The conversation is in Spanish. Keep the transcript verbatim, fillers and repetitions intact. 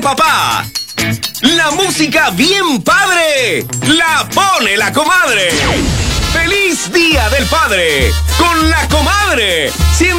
papá. La música bien padre la pone la comadre. ¡Feliz Día del Padre! Con la comadre.